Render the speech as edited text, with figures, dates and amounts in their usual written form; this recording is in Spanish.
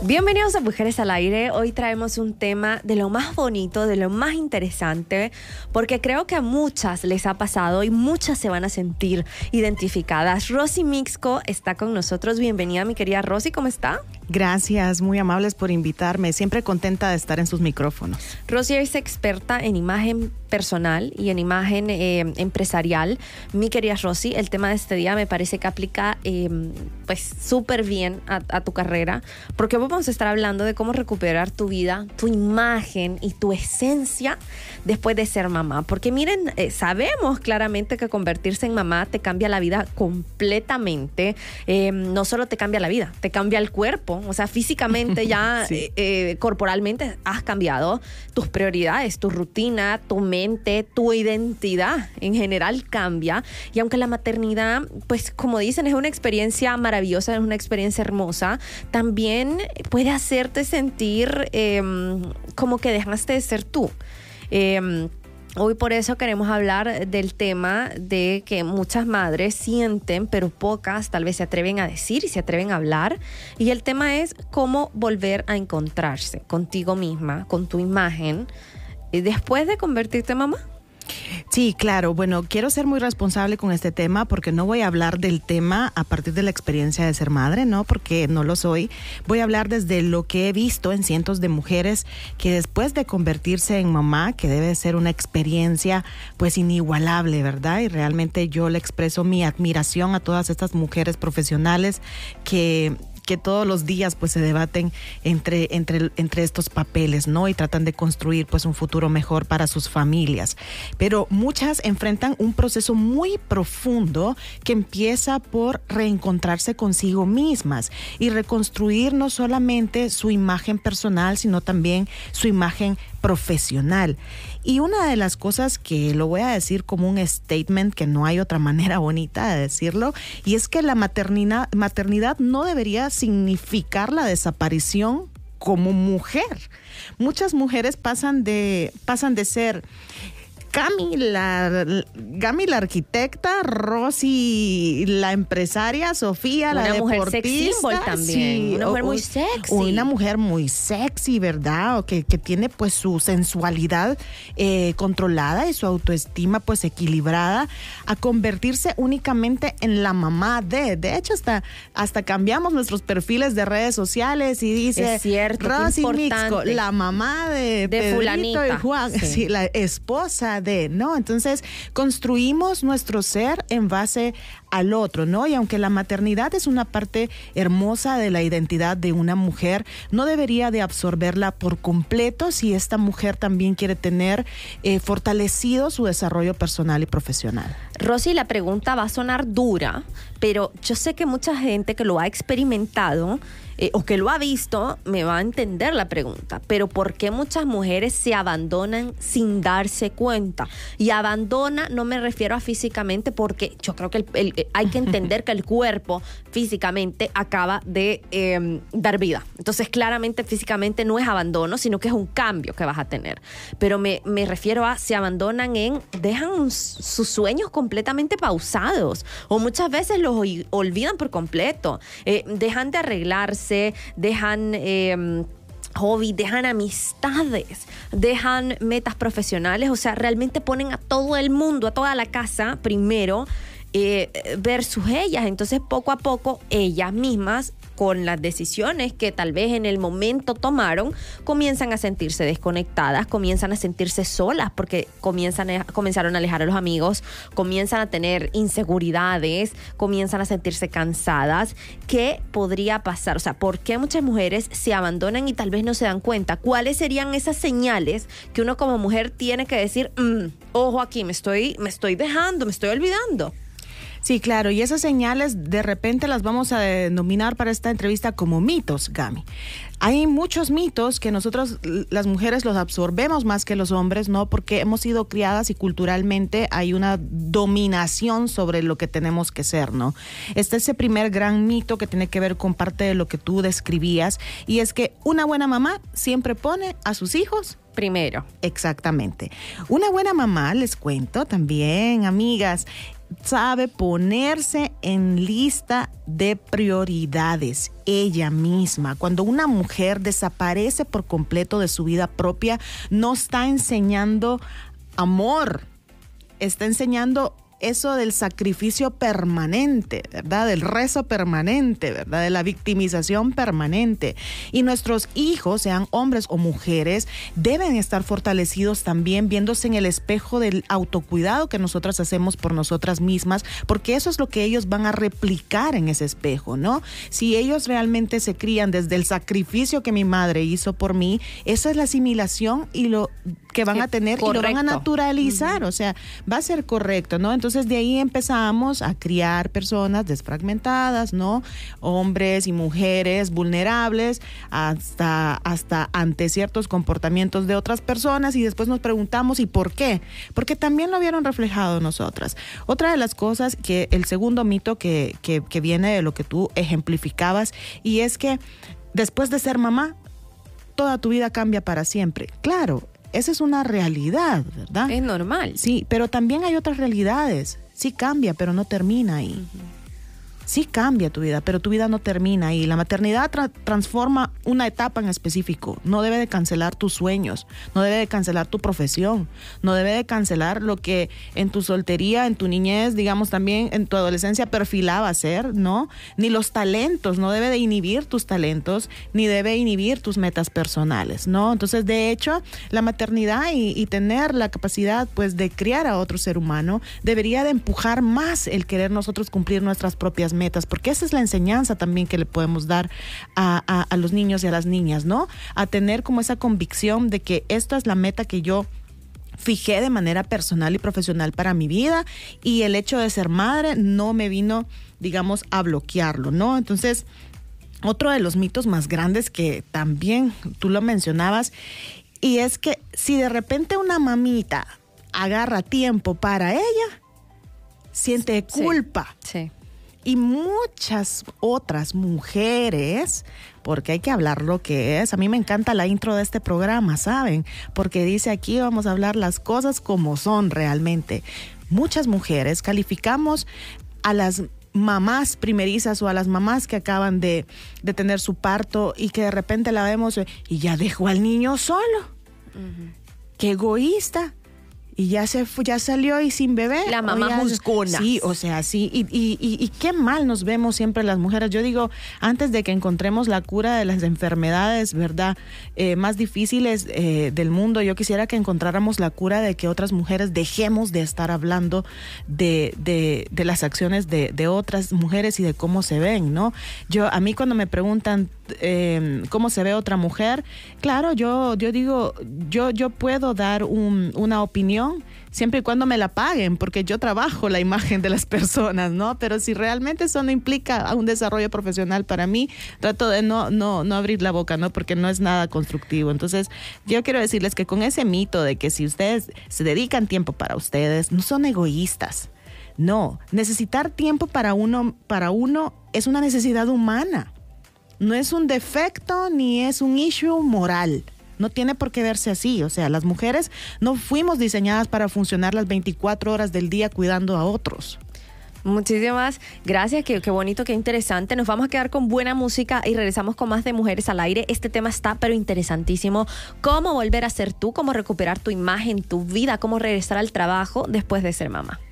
Bienvenidos a Mujeres al Aire. Hoy traemos un tema de lo más bonito, de lo más interesante, porque creo que a muchas les ha pasado y muchas se van a sentir identificadas. Rosy Mixco está con nosotros. Bienvenida, mi querida Rosy, ¿cómo está? Gracias, muy amables por invitarme. Siempre contenta de estar en sus micrófonos. Rosy es experta en imagen personal y en imagen empresarial. Mi querida Rosy, el tema de este día me parece que aplica pues súper bien a tu carrera, porque vamos a estar hablando de cómo recuperar tu vida, tu imagen y tu esencia después de ser mamá. Porque miren, sabemos claramente que convertirse en mamá te cambia la vida completamente. No solo te cambia la vida, te cambia el cuerpo. O sea, físicamente ya, sí. Corporalmente has cambiado tus prioridades, tu rutina, tu mente, tu identidad en general cambia. Y aunque la maternidad, pues como dicen, es una experiencia maravillosa, es una experiencia hermosa, también puede hacerte sentir como que dejaste de ser tú. Hoy por eso queremos hablar del tema de que muchas madres sienten, pero pocas tal vez se atreven a decir y se atreven a hablar. Y el tema es cómo volver a encontrarse contigo misma, con tu imagen, después de convertirte en mamá. Sí, claro. Bueno, quiero ser muy responsable con este tema porque no voy a hablar del tema a partir de la experiencia de ser madre, ¿no? Porque no lo soy. Voy a hablar desde lo que he visto en cientos de mujeres que después de convertirse en mamá, que debe ser una experiencia pues inigualable, ¿verdad? Y realmente yo le expreso mi admiración a todas estas mujeres profesionales que todos los días pues se debaten entre estos papeles, ¿no? Y tratan de construir pues un futuro mejor para sus familias. Pero muchas enfrentan un proceso muy profundo que empieza por reencontrarse consigo mismas y reconstruir no solamente su imagen personal, sino también su imagen profesional. Y una de las cosas que lo voy a decir como un statement, que no hay otra manera bonita de decirlo, y es que la maternidad no debería significar la desaparición como mujer. Muchas mujeres pasan de ser Gami la arquitecta, Rosy la empresaria, Sofía la deportista. Una mujer sex symbol también, sí, una mujer muy sexy. Una mujer muy sexy, ¿verdad? O que tiene pues su sensualidad controlada y su autoestima pues equilibrada, a convertirse únicamente en la mamá de. De hecho, hasta cambiamos nuestros perfiles de redes sociales y dice, es cierto, Rosy Mixco, la mamá de Pedrito fulanita. Y Juan, sí, la esposa de, ¿no? Entonces, construimos nuestro ser en base al otro, ¿no? Y aunque la maternidad es una parte hermosa de la identidad de una mujer, no debería de absorberla por completo si esta mujer también quiere tener fortalecido su desarrollo personal y profesional. Rosy, la pregunta va a sonar dura, pero yo sé que mucha gente que lo ha experimentado o que lo ha visto me va a entender la pregunta. Pero ¿por qué muchas mujeres se abandonan sin darse cuenta? Y abandona no me refiero a físicamente, porque yo creo que hay que entender que el cuerpo físicamente acaba de dar vida. Entonces claramente físicamente no es abandono, sino que es un cambio que vas a tener. Pero me refiero a se abandonan dejan sus sueños completamente pausados, o muchas veces los olvidan por completo. Dejan de arreglarse, dejan hobby, dejan amistades, dejan metas profesionales. O sea, realmente ponen a todo el mundo, a toda la casa primero versus ellas. Entonces poco a poco ellas mismas, con las decisiones que tal vez en el momento tomaron, comienzan a sentirse desconectadas, comienzan a sentirse solas porque comenzaron a alejar a los amigos, comienzan a tener inseguridades, comienzan a sentirse cansadas. ¿Qué podría pasar? O sea, ¿por qué muchas mujeres se abandonan y tal vez no se dan cuenta? ¿Cuáles serían esas señales que uno como mujer tiene que decir, ojo aquí, me estoy dejando, me estoy olvidando? Sí, claro, y esas señales de repente las vamos a denominar para esta entrevista como mitos, Gami. Hay muchos mitos que nosotros, las mujeres, los absorbemos más que los hombres, ¿no? Porque hemos sido criadas y culturalmente hay una dominación sobre lo que tenemos que ser, ¿no? Este es ese primer gran mito que tiene que ver con parte de lo que tú describías, y es que una buena mamá siempre pone a sus hijos primero. Exactamente. Una buena mamá, les cuento también, amigas, sabe ponerse en lista de prioridades ella misma. Cuando una mujer desaparece por completo de su vida propia, no está enseñando amor, está enseñando eso del sacrificio permanente, ¿verdad? Del rezo permanente, ¿verdad? De la victimización permanente. Y nuestros hijos, sean hombres o mujeres, deben estar fortalecidos también viéndose en el espejo del autocuidado que nosotras hacemos por nosotras mismas, porque eso es lo que ellos van a replicar en ese espejo, ¿no? Si ellos realmente se crían desde el sacrificio que mi madre hizo por mí, esa es la asimilación y lo que van a tener, correcto, y lo van a naturalizar, o sea, va a ser correcto, ¿no? Entonces de ahí empezamos a criar personas desfragmentadas, ¿no? Hombres y mujeres vulnerables hasta ante ciertos comportamientos de otras personas, y después nos preguntamos ¿y por qué? Porque también lo vieron reflejado en nosotras. Otra de las cosas que el segundo mito que viene de lo que tú ejemplificabas, y es que después de ser mamá, toda tu vida cambia para siempre. Claro, esa es una realidad, ¿verdad? Es normal. Sí, pero también hay otras realidades. Sí cambia, pero no termina ahí. Sí cambia tu vida, pero tu vida no termina ahí. La maternidad transforma una etapa en específico. No debe de cancelar tus sueños, no debe de cancelar tu profesión, no debe de cancelar lo que en tu soltería, en tu niñez, digamos también en tu adolescencia perfilaba ser, ¿no? Ni los talentos, no debe de inhibir tus talentos, ni debe inhibir tus metas personales, ¿no? Entonces, de hecho, la maternidad y tener la capacidad, pues, de criar a otro ser humano debería de empujar más el querer nosotros cumplir nuestras propias metas, porque esa es la enseñanza también que le podemos dar a los niños y a las niñas, ¿no? A tener como esa convicción de que esta es la meta que yo fijé de manera personal y profesional para mi vida, y el hecho de ser madre no me vino, digamos, a bloquearlo, ¿no? Entonces, otro de los mitos más grandes que también tú lo mencionabas, y es que si de repente una mamita agarra tiempo para ella, siente culpa. Sí. Y muchas otras mujeres, porque hay que hablar lo que es. A mí me encanta la intro de este programa, ¿saben? Porque dice aquí vamos a hablar las cosas como son realmente. Muchas mujeres calificamos a las mamás primerizas o a las mamás que acaban de tener su parto y que de repente la vemos y ya dejó al niño solo. Uh-huh. Qué egoísta. Y ya salió y sin bebé. La mamá juzgona. Sí, o sea, sí. Y qué mal nos vemos siempre las mujeres. Yo digo, antes de que encontremos la cura de las enfermedades, ¿verdad? Más difíciles del mundo, yo quisiera que encontráramos la cura de que otras mujeres dejemos de estar hablando de las acciones de otras mujeres y de cómo se ven, ¿no? A mí cuando me preguntan cómo se ve otra mujer, claro, yo digo, yo puedo dar una opinión siempre y cuando me la paguen, porque yo trabajo la imagen de las personas, ¿no? Pero si realmente eso no implica un desarrollo profesional para mí, trato de no abrir la boca, ¿no? Porque no es nada constructivo. Entonces, yo quiero decirles que con ese mito de que si ustedes se dedican tiempo para ustedes, no son egoístas. No, necesitar tiempo para uno es una necesidad humana. No es un defecto ni es un issue moral. No tiene por qué verse así. O sea, las mujeres no fuimos diseñadas para funcionar las 24 horas del día cuidando a otros. Muchísimas gracias, qué bonito, qué interesante. Nos vamos a quedar con buena música y regresamos con más de Mujeres al Aire. Este tema está pero interesantísimo. Cómo volver a ser tú, cómo recuperar tu imagen, tu vida, cómo regresar al trabajo después de ser mamá.